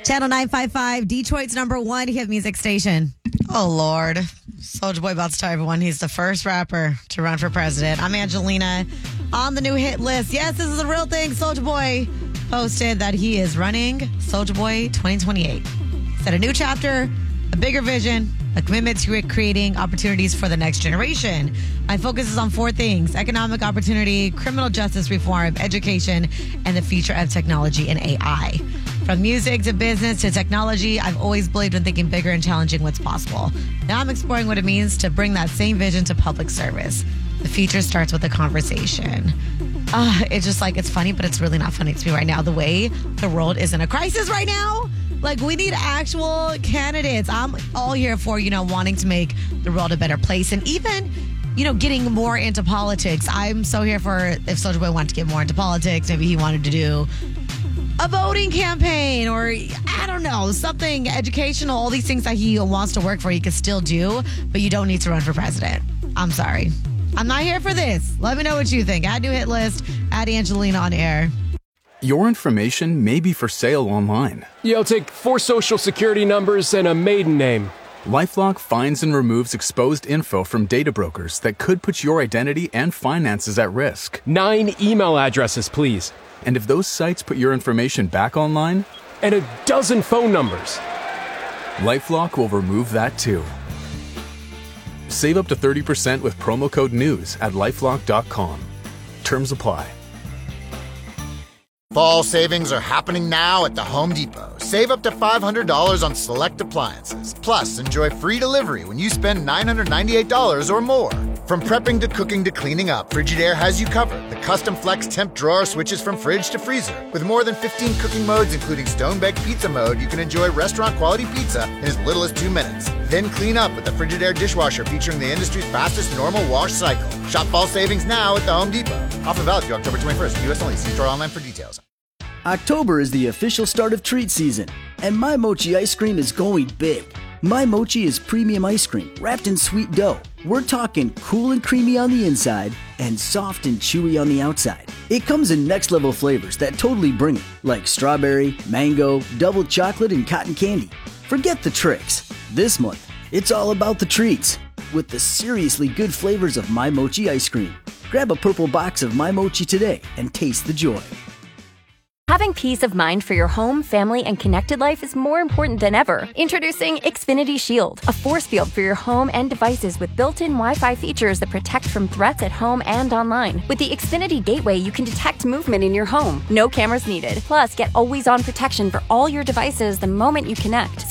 Channel 955, Detroit's #1 hit music station. Oh, Lord. Soulja Boy about to tell everyone he's the first rapper to run for president. I'm Angelina on the new hit list. Yes, this is a real thing. Soulja Boy posted that he is running Soulja Boy 2028. Said a new chapter, a bigger vision, a commitment to creating opportunities for the next generation. My focus is on 4 things: economic opportunity, criminal justice reform, education, and the future of technology and AI. From music to business to technology, I've always believed in thinking bigger and challenging what's possible. Now I'm exploring what it means to bring that same vision to public service. The future starts with a conversation. It's just like, it's funny, but it's really not funny to me right now. The way the world is in a crisis right now. Like, we need actual candidates. I'm all here for, wanting to make the world a better place. And even, getting more into politics. I'm so here for if Soulja Boy wanted to get more into politics, maybe he wanted to do a voting campaign or, I don't know, something educational. All these things that he wants to work for, he can still do, but you don't need to run for president. I'm sorry. I'm not here for this. Let me know what you think. Add new hit list. Add Angelina on air. Your information may be for sale online. Yeah, I'll take 4 social security numbers and a maiden name. LifeLock finds and removes exposed info from data brokers that could put your identity and finances at risk. 9 email addresses, please. And if those sites put your information back online? And a dozen phone numbers. LifeLock will remove that too. Save up to 30% with promo code NEWS at LifeLock.com. Terms apply. Fall savings are happening now at the Home Depot. Save up to $500 on select appliances. Plus, enjoy free delivery when you spend $998 or more. From prepping to cooking to cleaning up, Frigidaire has you covered. The custom flex temp drawer switches from fridge to freezer. With more than 15 cooking modes, including stone-baked pizza mode, you can enjoy restaurant-quality pizza in as little as 2 minutes. Then clean up with the Frigidaire dishwasher featuring the industry's fastest normal wash cycle. Shop fall savings now at the Home Depot. Offer valid through October 21st. U.S. only. See store online for details. October is the official start of treat season, and My Mochi ice cream is going big. My Mochi is premium ice cream wrapped in sweet dough. We're talking cool and creamy on the inside and soft and chewy on the outside. It comes in next level flavors that totally bring it, like strawberry, mango, double chocolate, and cotton candy. Forget the tricks. This month, it's all about the treats with the seriously good flavors of My Mochi ice cream. Grab a purple box of My Mochi today and taste the joy. Having peace of mind for your home, family, and connected life is more important than ever. Introducing Xfinity Shield, a force field for your home and devices with built-in Wi-Fi features that protect from threats at home and online. With the Xfinity Gateway, you can detect movement in your home. No cameras needed. Plus, get always-on protection for all your devices the moment you connect.